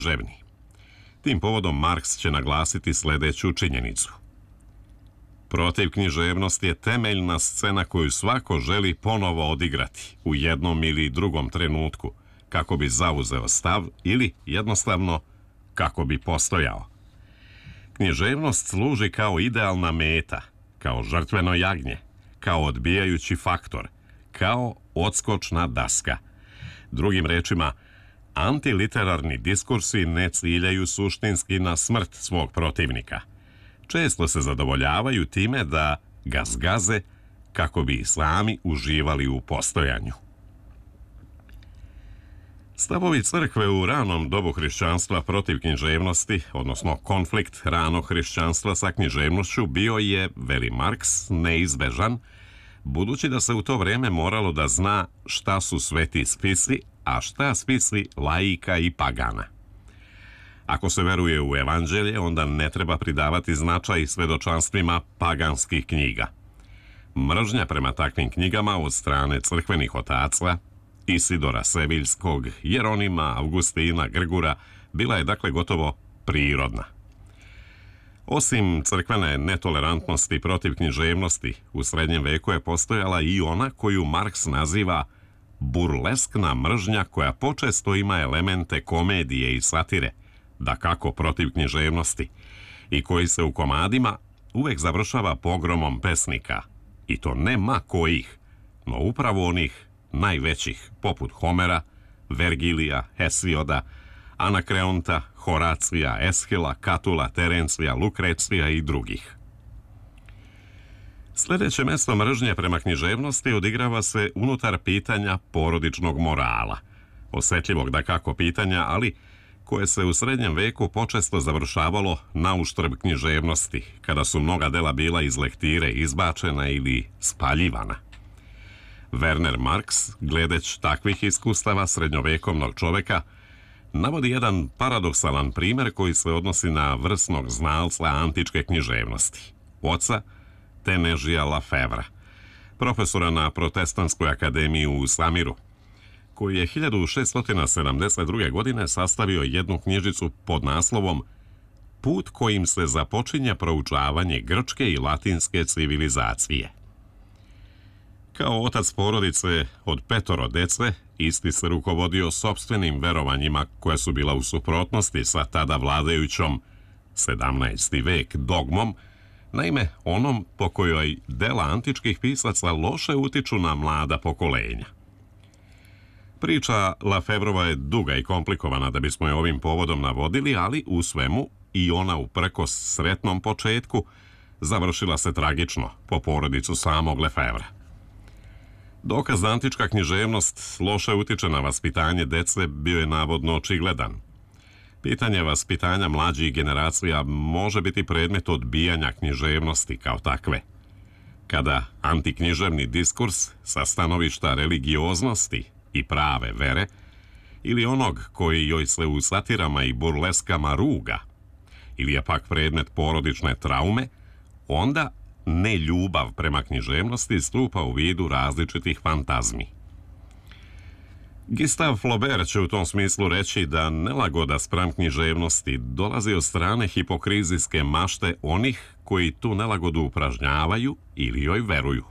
književni. Tim povodom Marks će naglasiti sljedeću činjenicu. Protiv književnosti je temeljna scena koju svako želi ponovo odigrati u jednom ili drugom trenutku, kako bi zauzeo stav ili jednostavno kako bi postojao. Književnost služi kao idealna meta, kao žrtveno jagnje, kao odbijajući faktor, kao odskočna daska. Drugim rečima, antiliterarni diskursi ne ciljaju suštinski na smrt svog protivnika. Često se zadovoljavaju time da ga zgaze kako bi i sami uživali u postojanju. Stavovi crkve u ranom dobu hrišćanstva protiv književnosti, odnosno konflikt ranog hrišćanstva sa književnošću, bio je, veli Marks, neizbežan, budući da se u to vrijeme moralo da zna šta su sveti spisi, a šta spisi laika i pagana. Ako se veruje u evanđelje, onda ne treba pridavati značaj svedočanstvima paganskih knjiga. Mržnja prema takvim knjigama od strane crkvenih otaca, Isidora Seviljskog, Jeronima, Augustina, Grgura, bila je dakle gotovo prirodna. Osim crkvene netolerantnosti protiv književnosti, u srednjem veku je postojala i ona koju Marks naziva burleskna mržnja, koja počesto ima elemente komedije i satire, dakako protiv književnosti, i koji se u komadima uvek završava pogromom pesnika, i to ne ma kojih, no upravo onih najvećih, poput Homera, Vergilija, Hesioda, Anakreonta, Horacija, Eschila, Katula, Terencija, Lukrecija i drugih. Sljedeće mesto mržnje prema književnosti odigrava se unutar pitanja porodičnog morala, osjetljivog dakako pitanja, ali koje se u srednjem veku počesto završavalo na uštrb književnosti, kada su mnoga dela bila iz lektire izbačena ili spaljivana. Werner Marx, gledeć takvih iskustava srednjovekovnog čoveka, navodi jedan paradoksalan primjer koji se odnosi na vrsnog znalca antičke književnosti, oca Tenežija Lafevra, profesora na Protestantskoj akademiji u Samiru, koji je 1672. godine sastavio jednu knjižicu pod naslovom Put kojim se započinje proučavanje grčke i latinske civilizacije. Kao otac porodice od 5 dece, isti se rukovodio sopstvenim verovanjima koja su bila u suprotnosti sa tada vladajućom 17. vek dogmom, naime onom po kojoj dela antičkih pisaca loše utiču na mlada pokolenja. Priča Lafevrova je duga i komplikovana da bismo je ovim povodom navodili, ali u svemu i ona uprkos sretnom početku završila se tragično po porodicu samog Lefevra. Dokaz da antička književnost loše utiče na vaspitanje dece bio je navodno očigledan. Pitanje vaspitanja mlađih generacija može biti predmet odbijanja književnosti kao takve. Kada antiknjiževni diskurs sa stanovišta religioznosti i prave vere, ili onog koji joj se u satirama i burleskama ruga, ili je pak predmet porodične traume, onda neljubav prema književnosti stupa u vidu različitih fantazmi. Gustave Flaubert će u tom smislu reći da nelagoda spram književnosti dolazi od strane hipokrizijske mašte onih koji tu nelagodu upražnjavaju ili joj veruju.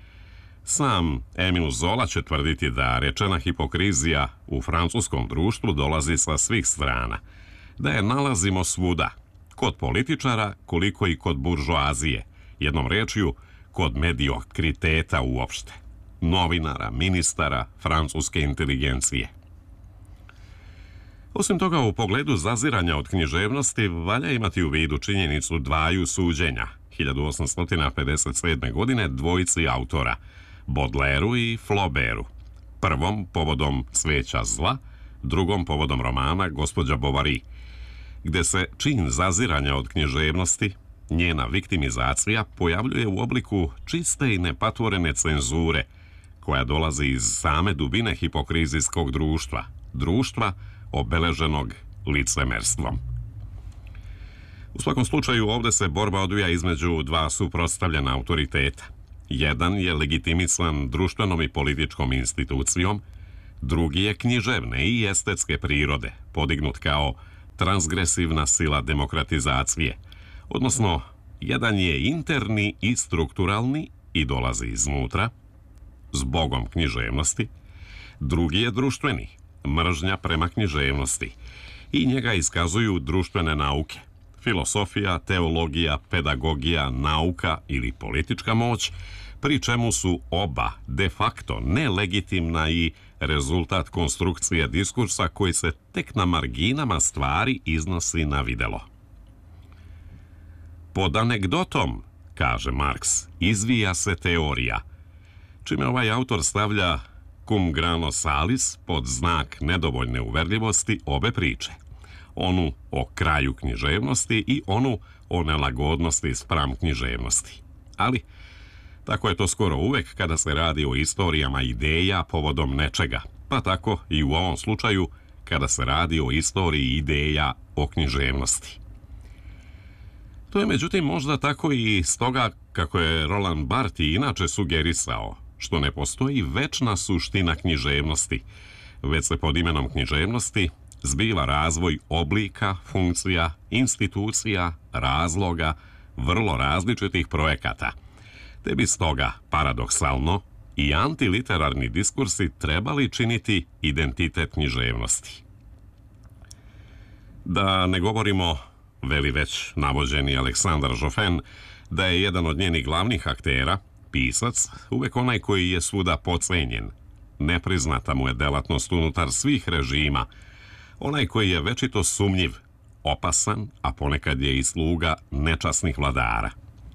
Sam Emile Zola će tvrditi da rečena hipokrizija u francuskom društvu dolazi sa svih strana, da je nalazimo svuda, kod političara koliko i kod buržoazije, jednom rečju kod mediokriteta uopšte, novinara, ministara, francuske inteligencije. Osim toga, u pogledu zaziranja od književnosti valja imati u vidu činjenicu dvaju suđenja 1857. godine dvojici autora, Baudelairu i Flaubertu, prvom povodom Cveća zla, drugom povodom romana Gospođa Bovary, gde se čin zaziranja od književnosti, njena viktimizacija, pojavljuje u obliku čiste i nepatvorene cenzure, koja dolazi iz same dubine hipokrizijskog društva, društva obeleženog licemerstvom. U svakom slučaju ovdje se borba odvija između dva suprotstavljena autoriteta. Jedan je legitimisan društvenom i političkom institucijom, drugi je književne i estetske prirode, podignut kao transgresivna sila demokratizacije, odnosno jedan je interni i strukturalni i dolazi iznutra, zbogom književnosti, drugi je društveni, mržnja prema književnosti, i njega iskazuju društvene nauke, filosofija, teologija, pedagogija, nauka ili politička moć, pri čemu su oba de facto nelegitimna i rezultat konstrukcije diskursa koji se tek na marginama stvari iznosi na videlo. Pod anegdotom, kaže Marks, izvija se teorija, čime ovaj autor stavlja cum grano salis pod znak nedovoljne uverljivosti obe priče. Onu o kraju književnosti i onu o nelagodnosti spram književnosti. Ali tako je to skoro uvek kada se radi o istorijama ideja povodom nečega, pa tako i u ovom slučaju kada se radi o istoriji ideja o književnosti. To je međutim možda tako i stoga kako je Roland Barthes inače sugerisao, što ne postoji večna suština književnosti, već se pod imenom književnosti zbiva razvoj oblika, funkcija, institucija, razloga, vrlo različitih projekata, te bi stoga, paradoksalno, i antiliterarni diskursi trebali činiti identitet književnosti. Da ne govorimo, veli već navođeni Aleksandar Joffin, da je jedan od njenih glavnih aktera, pisac, uvek onaj koji je svuda podcenjen. Nepriznata mu je delatnost unutar svih režima, onaj koji je večito sumnjiv, opasan, a ponekad je i sluga nečasnih vladara.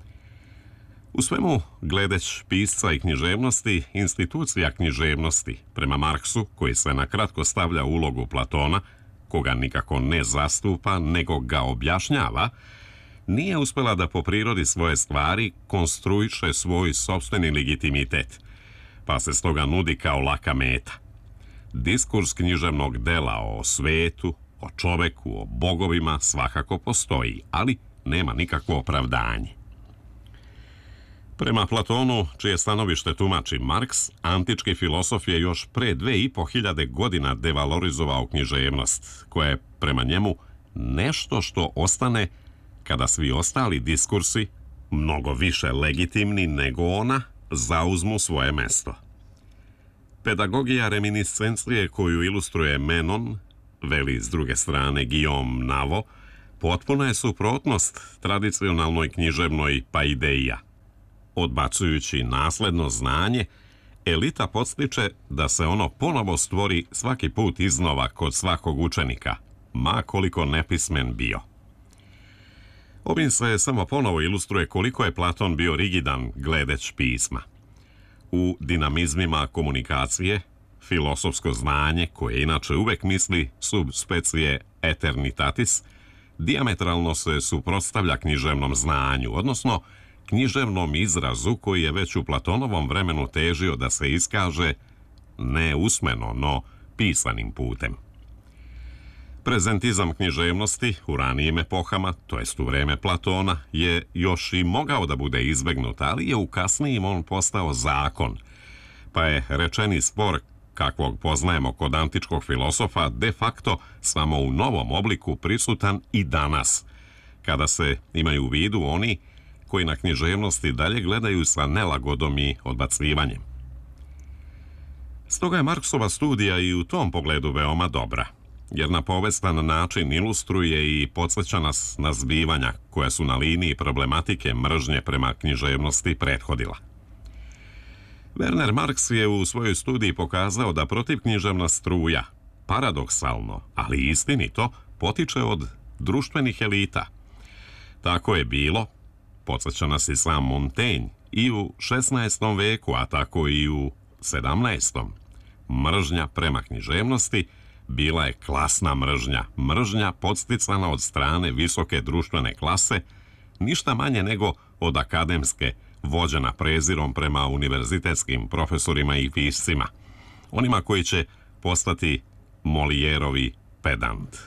U svemu, gledeć pisca i književnosti, institucija književnosti, prema Marksu, koji se na kratko stavlja u ulogu Platona, koga nikako ne zastupa, nego ga objašnjava, nije uspela da po prirodi svoje stvari konstruiše svoj sopstveni legitimitet, pa se stoga nudi kao laka meta. Diskurs književnog dela o svetu, o čoveku, o bogovima svakako postoji, ali nema nikakvo opravdanje. Prema Platonu, čije stanovište tumači Marks, antički filosof je još pre 2500 godina devalorizovao književnost, koja je prema njemu nešto što ostane kada svi ostali diskursi, mnogo više legitimni nego ona, zauzmu svoje mesto. Pedagogija reminiscencije koju ilustruje Menon, veli s druge strane Guillaume Navo, potpuna je suprotnost tradicionalnoj književnoj paideia. Odbacujući nasledno znanje, elita podstiče da se ono ponovo stvori svaki put iznova kod svakog učenika, ma koliko nepismen bio. Ovim se samo ponovo ilustruje koliko je Platon bio rigidan gledeć pisma. U dinamizmima komunikacije, filosofsko znanje, koje inače uvek misli sub specie eternitatis, dijametralno se suprotstavlja književnom znanju, odnosno književnom izrazu koji je već u Platonovom vremenu težio da se iskaže ne usmeno, no pisanim putem. Prezentizam književnosti u ranijim epohama, to jest u vreme Platona, je još i mogao da bude izbegnut, ali je u kasnijim on postao zakon, pa je rečeni spor kakvog poznajemo kod antičkog filosofa de facto samo u novom obliku prisutan i danas, kada se imaju u vidu oni koji na književnosti dalje gledaju sa nelagodom i odbacivanjem. Stoga je Marksova studija i u tom pogledu veoma dobra, jer na povestan način ilustruje i podsjeća nas na zbivanja koja su na liniji problematike mržnje prema književnosti prethodila. Werner Marx je u svojoj studiji pokazao da protivknjiževna struja, paradoksalno, ali istinito, potiče od društvenih elita. Tako je bilo, podsjeća nas i sam Montaigne, i u 16. veku, a tako i u 17. Mržnja prema književnosti bila je klasna mržnja, mržnja podsticana od strane visoke društvene klase, ništa manje nego od akademske, vođena prezirom prema univerzitetskim profesorima i piscima, onima koji će postati Molijerovi pedant.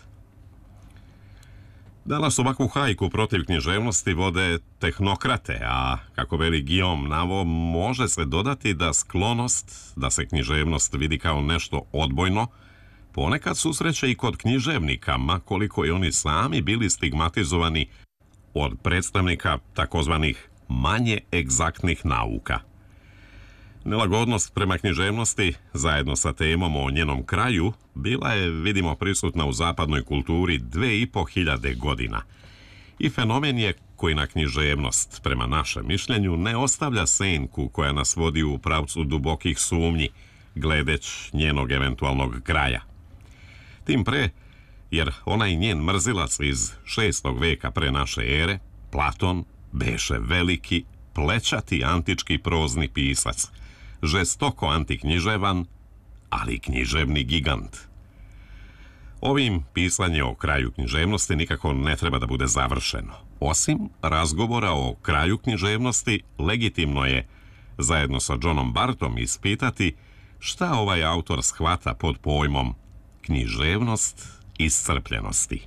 Danas ovakvu hajku protiv književnosti vode tehnokrate, a, kako veli Guillaume Navo, može se dodati da sklonost da se književnost vidi kao nešto odbojno ponekad susreće i kod književnika, ma koliko i oni sami bili stigmatizovani od predstavnika takozvanih manje egzaktnih nauka. Nelagodnost prema književnosti, zajedno sa temom o njenom kraju, bila je, vidimo, prisutna u zapadnoj kulturi 2500 godina. I fenomen je koji na književnost, prema našem mišljenju, ne ostavlja senku koja nas vodi u pravcu dubokih sumnji, gledeć njenog eventualnog kraja. Tim pre, jer onaj njen mrzilac iz 6. veka pre naše ere, Platon, beše veliki, plećati antički prozni pisac, žestoko antiknjiževan, ali književni gigant. Ovim pisanje o kraju književnosti nikako ne treba da bude završeno. Osim razgovora o kraju književnosti, legitimno je, zajedno sa Johnom Bartom, ispitati šta ovaj autor shvata pod pojmom književnost iscrpljenosti.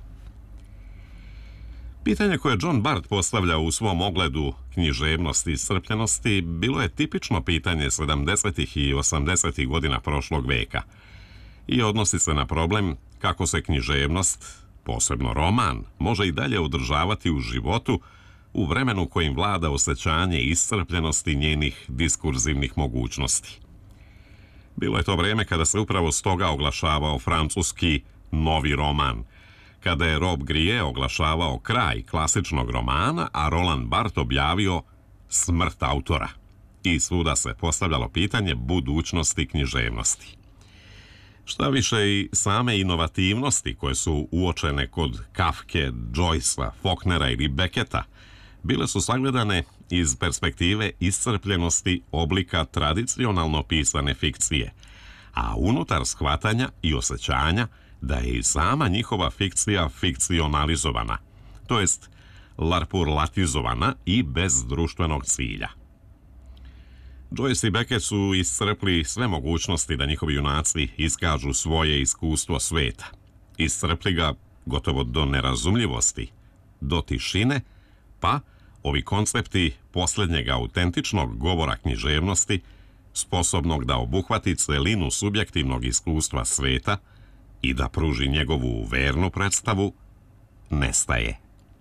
Pitanje koje John Bart postavlja u svom ogledu književnosti iscrpljenosti bilo je tipično pitanje 70. i 80. godina prošlog veka i odnosi se na problem kako se književnost, posebno roman, može i dalje održavati u životu u vremenu kojim vlada osjećanje iscrpljenosti njenih diskurzivnih mogućnosti. Bilo je to vreme kada se upravo stoga oglašavao francuski novi roman, kada je Rob Grillet oglašavao kraj klasičnog romana, a Roland Barthes objavio smrt autora. I svuda se postavljalo pitanje budućnosti književnosti. Šta više, i same inovativnosti koje su uočene kod Kafke, Joycea, Faulknera ili Becketa bile su sagledane iz perspektive iscrpljenosti oblika tradicionalno pisane fikcije, a unutar shvatanja i osjećanja da je i sama njihova fikcija fikcionalizovana, to jest larpurlatizovana i bez društvenog cilja. Joyce i Beckett su iscrpli sve mogućnosti da njihovi junaci iskažu svoje iskustvo sveta. Iscrpli ga gotovo do nerazumljivosti, do tišine, pa ovi koncepti posljednjeg autentičnog govora književnosti, sposobnog da obuhvati celinu subjektivnog iskustva sveta i da pruži njegovu vernu predstavu, nestaje.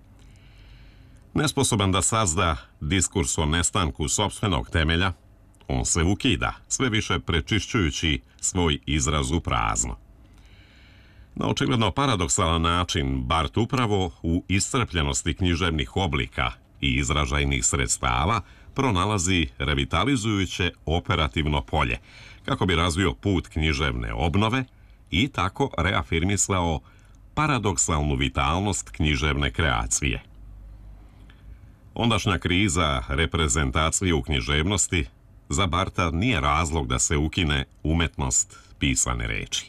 Nesposoban da sazda diskurs o nestanku sopstvenog temelja, on se ukida, sve više prečišćujući svoj izraz u prazno. Na očigledno paradoksalan način, Barth upravo u iscrpljenosti književnih oblika i izražajnih sredstava pronalazi revitalizujuće operativno polje, kako bi razvio put književne obnove i tako reafirmisao paradoksalnu vitalnost književne kreacije. Ondašnja kriza reprezentacije u književnosti za Bartha nije razlog da se ukine umetnost pisane reči.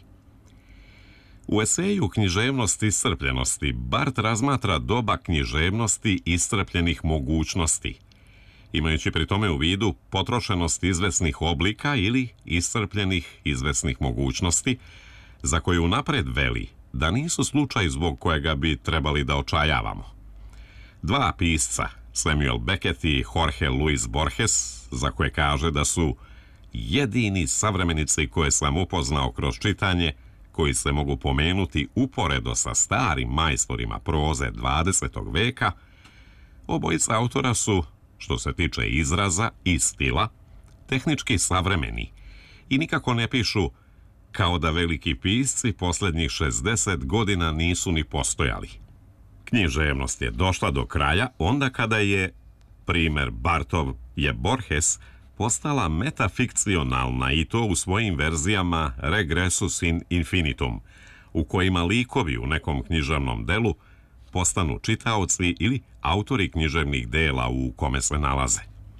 U eseju Književnost iscrpljenosti Barth razmatra doba književnosti iscrpljenih mogućnosti, imajući pri tome u vidu potrošenost izvesnih oblika ili iscrpljenih izvesnih mogućnosti, za koje unapred veli da nisu slučaj zbog kojega bi trebali da očajavamo. Dva pisca, Samuel Beckett i Jorge Luis Borges, za koje kaže da su jedini savremenici koje sam upoznao kroz čitanje, koji se mogu pomenuti uporedo sa starim majstorima proze 20. veka, obojica autora su, što se tiče izraza i stila, tehnički savremeni i nikako ne pišu kao da veliki pisci posljednjih 60 godina nisu ni postojali. Književnost je došla do kraja onda kada je, primer Barthov je Borges, postala metafikcionalna i to u svojim verzijama Regressus in infinitum, u kojima likovi u nekom književnom delu postanu čitaoci ili autori književnih dela u kome se nalaze.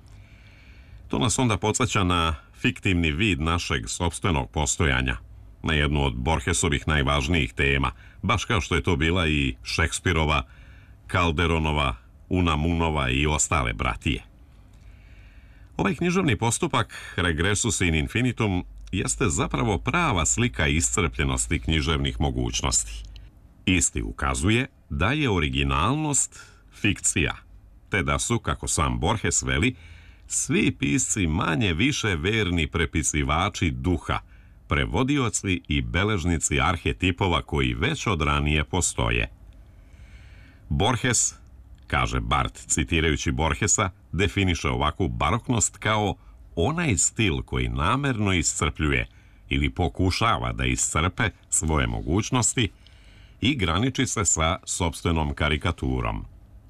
To nas onda podsjeća na fiktivni vid našeg sopstvenog postojanja, na jednu od Borgesovih najvažnijih tema, baš kao što je to bila i Šekspirova, Calderonova, Unamunova i ostale bratije. Ovaj književni postupak, Regressus in infinitum, jeste zapravo prava slika iscrpljenosti književnih mogućnosti. Isti ukazuje da je originalnost fikcija, te da su, kako sam Borges veli, svi pisci manje više verni prepisivači duha, prevodioci i beležnici arhetipova koji već od ranije postoje. Borges, kaže Barth citirajući Borgesa, definiše ovakvu baroknost kao onaj stil koji namerno iscrpljuje ili pokušava da iscrpe svoje mogućnosti i graniči se sa sopstvenom karikaturom.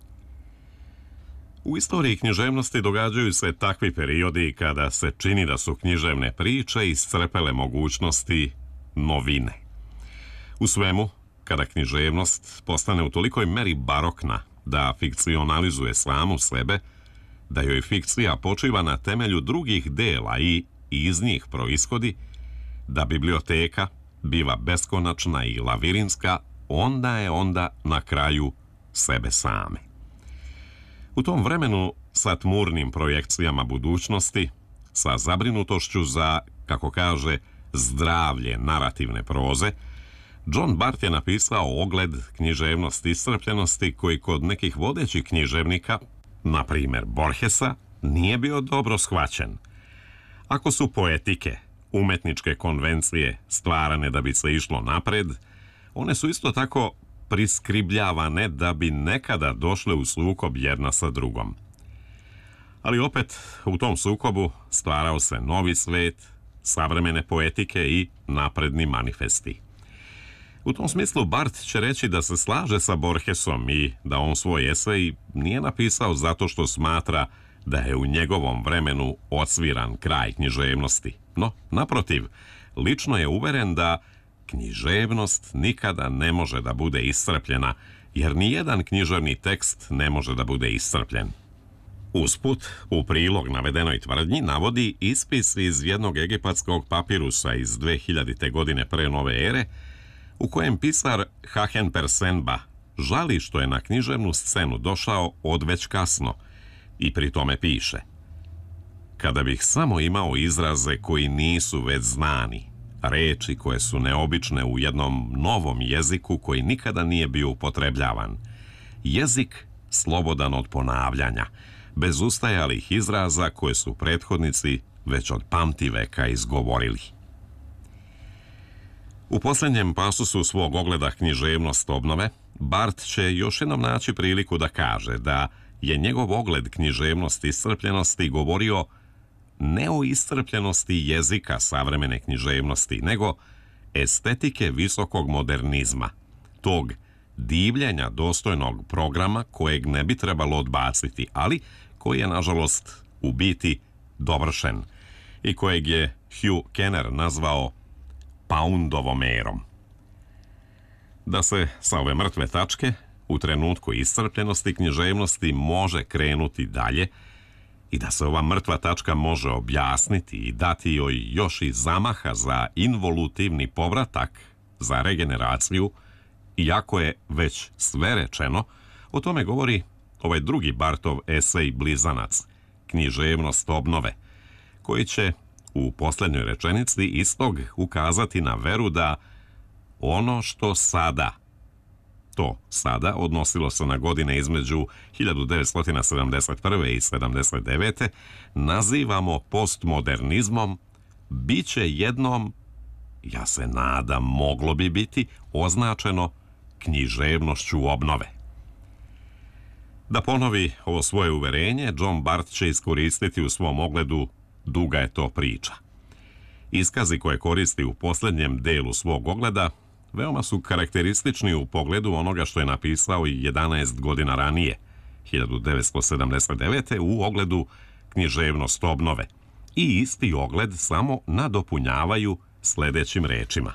U istoriji književnosti događaju se takvi periodi kada se čini da su književne priče iscrpele mogućnosti novine. U svemu, kada književnost postane u tolikoj meri barokna da fikcionalizuje samu sebe, da joj fikcija počiva na temelju drugih dela i iz njih proishodi, da biblioteka biva beskonačna i lavirinska, onda je na kraju sebe same. U tom vremenu sa tmurnim projekcijama budućnosti, sa zabrinutošću za, kako kaže, zdravlje narativne proze, John Barth je napisao ogled književnosti iscrpljenosti koji kod nekih vodećih književnika, na primjer Borgesa, nije bio dobro shvaćen. Ako su poetike, umetničke konvencije stvarane da bi se išlo napred, one su isto tako priskribljavane da bi nekada došle u sukob jedna sa drugom. Ali opet, u tom sukobu stvarao se novi svet, savremene poetike i napredni manifesti. U tom smislu Barth će reći da se slaže sa Borgesom i da on svoj esej nije napisao zato što smatra da je u njegovom vremenu odsviran kraj književnosti. No, naprotiv, lično je uveren da književnost nikada ne može da bude iscrpljena, jer nijedan književni tekst ne može da bude iscrpljen. Usput, u prilog navedenoj tvrdnji navodi ispis iz jednog egipatskog papirusa iz 2000. godine pre nove ere, u kojem pisar Hahen Persenba žali što je na književnu scenu došao odveć kasno i pri tome piše: kada bih samo imao izraze koji nisu već znani, reči koje su neobične u jednom novom jeziku koji nikada nije bio upotrebljavan, jezik slobodan od ponavljanja, bez ustajalih izraza koje su prethodnici već od pamtiveka izgovorili. U posljednjem pasusu svog ogleda književnost obnove, Barth će još jednom naći priliku da kaže da je njegov ogled književnosti iscrpljenosti govorio ne o iscrpljenosti jezika savremene književnosti, nego estetike visokog modernizma, tog divljenja dostojnog programa kojeg ne bi trebalo odbaciti, ali koji je, nažalost, u biti dovršen i kojeg je Hugh Kenner nazvao Poundovom erom. Da se sa ove mrtve tačke u trenutku iscrpljenosti književnosti može krenuti dalje i da se ova mrtva tačka može objasniti i dati joj još i zamaha za involutivni povratak, za regeneraciju, iako je već sve rečeno, o tome govori ovaj drugi Barthov esej Blizanac, književnost obnove, koji će u posljednjoj rečenici istog ukazati na veru da ono što sada, to sada odnosilo se na godine između 1971. i 79. nazivamo postmodernizmom, bit će jednom, ja se nadam moglo bi biti, označeno književnošću obnove. Da ponovi ovo svoje uverenje, John Barth će iskoristiti u svom ogledu Duga je to priča. Iskazi koje koristi u posljednjem delu svog ogleda veoma su karakteristični u pogledu onoga što je napisao i 11 godina ranije, 1979. u ogledu književnost obnove. I isti ogled samo nadopunjavaju sljedećim rečima.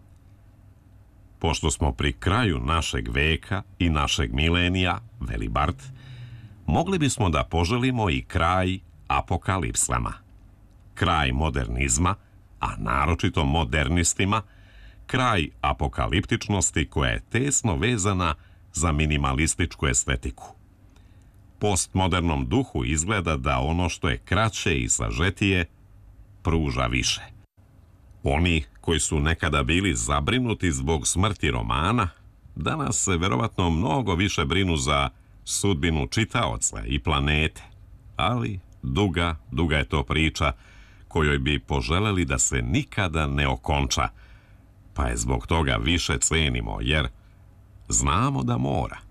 Pošto smo pri kraju našeg veka i našeg milenija, veli Barth, mogli bismo da poželimo i kraj apokalipsama, kraj modernizma, a naročito modernistima, kraj apokaliptičnosti koja je tesno vezana za minimalističku estetiku. Postmodernom duhu izgleda da ono što je kraće i sažetije pruža više. Oni koji su nekada bili zabrinuti zbog smrti romana, danas se verovatno mnogo više brinu za sudbinu čitaoca i planete, ali duga je to priča kojoj bi poželeli da se nikada ne okonča, pa je zbog toga više cenimo, jer znamo da mora.